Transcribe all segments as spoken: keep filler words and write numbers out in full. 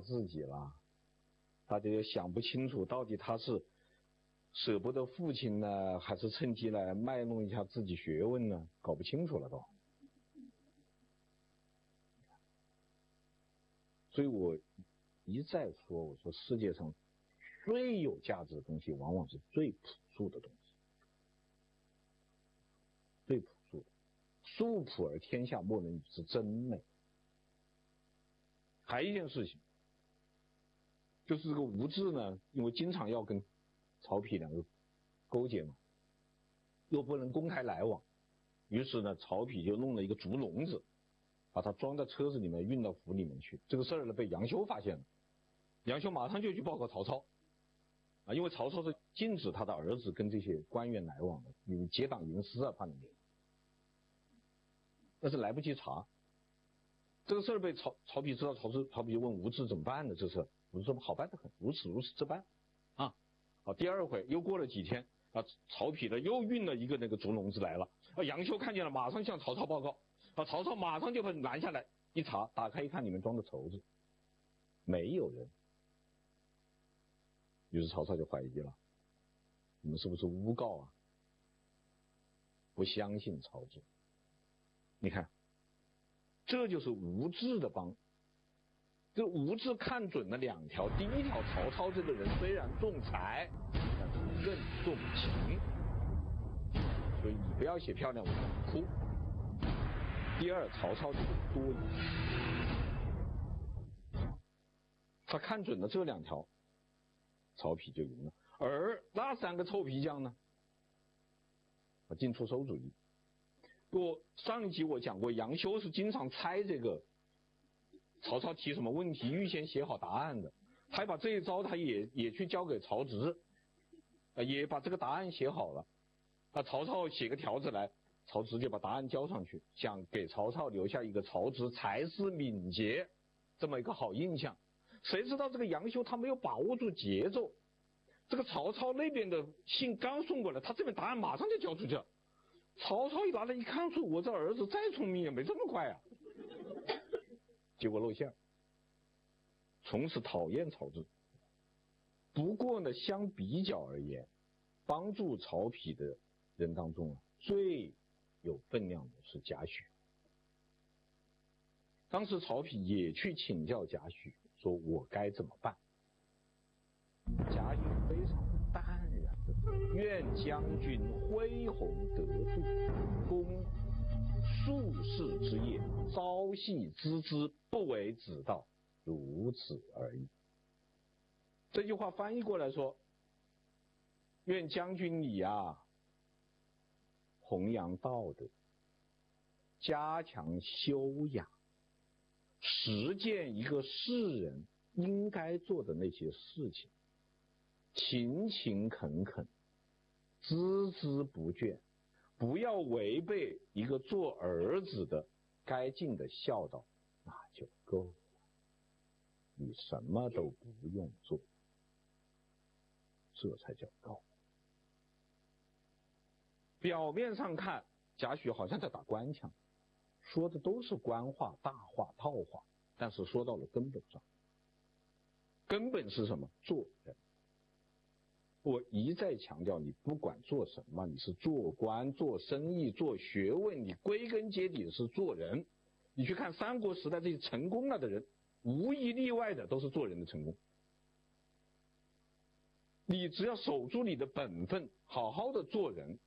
自己了，大家也想不清楚到底他是舍不得父亲呢，还是趁机来卖弄一下自己学问呢？搞不清楚了都。所以我一再说，我说世界上最有价值的东西，往往是最朴素的东西，最朴素的。素朴而天下莫能与之争美。还有一件事情，就是这个吴质呢，因为经常要跟曹丕两个勾结嘛，又不能公开来往，于是呢，曹丕就弄了一个竹笼子，把它装在车子里面运到府里面去。这个事儿呢被杨修发现了，杨修马上就去报告曹操，啊，因为曹操是禁止他的儿子跟这些官员来往的，因为结党营私啊，怕你们。但是来不及查，这个事儿被曹曹丕知道，曹操曹丕就问吴质怎么办呢？这事吴质说好办得很，如此如此这般啊。好，第二回又过了几天啊，曹丕呢又运了一个那个竹笼子来了，啊，杨修看见了，马上向曹操报告，啊，曹操马上就把拦下来，一查，打开一看，里面装的绸子，没有人。于是曹操就怀疑了，你们是不是诬告啊？不相信曹植。你看，这就是吴质的帮。这吴质看准了两条，第一条，曹操这个人虽然重才，但是更重情，所以你不要写漂亮文章哭。第二，曹操这个多疑，他看准了这两条，曹丕就赢了。而那三个臭皮匠呢，啊，进出馊主意。我上一集我讲过，杨修是经常猜这个曹操提什么问题，预先写好答案的。他把这一招，他也也去交给曹植，呃，也把这个答案写好了。啊，曹操写个条子来，曹植就把答案交上去，想给曹操留下一个曹植才思敏捷这么一个好印象。谁知道这个杨修他没有把握住节奏，这个曹操那边的信刚送过来，他这边答案马上就交出去了。曹操一拿来一看，说我这儿子再聪明也没这么快啊，结果露馅，从此讨厌曹植。不过呢，相比较而言，帮助曹丕的人当中啊，最有分量的是贾诩。当时曹丕也去请教贾诩，说我该怎么办。贾诩非常淡然的说，愿将军恢弘得度，公数世之业，朝夕孜孜，不为子道，如此而已。这句话翻译过来说，愿将军你啊，弘扬道德，加强修养，实践一个世人应该做的那些事情，勤勤恳恳，孜孜不倦，不要违背一个做儿子的该尽的孝道，那就够了。你什么都不用做，这才叫高。表面上看，贾诩好像在打官腔，说的都是官话、大话、套话，但是说到了根本上，根本是什么？做人。我一再强调，你不管做什么，你是做官、做生意、做学问，你归根结底是做人。你去看三国时代这些成功了的人，无一例外的都是做人的成功。你只要守住你的本分，好好的做人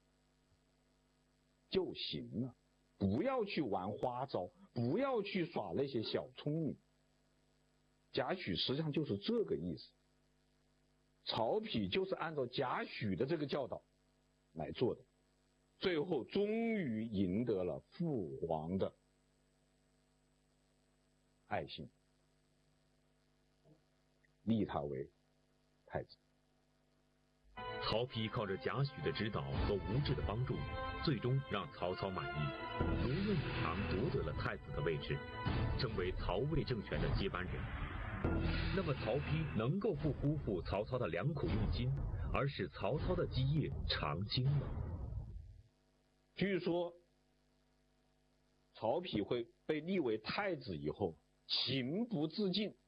就行了，不要去玩花招，不要去耍那些小聪明。贾诩实际上就是这个意思。曹丕就是按照贾诩的这个教导来做的，最后终于赢得了父皇的爱心，立他为太子。 曹丕靠着贾诩的指导和吴质的帮助，最终让曹操满意，如愿以偿夺得了太子的位置，成为曹魏政权的接班人。那么曹丕能够不辜负曹操的良苦用心，而使曹操的基业长青吗？ 据说曹丕会被立为太子以后，情不自禁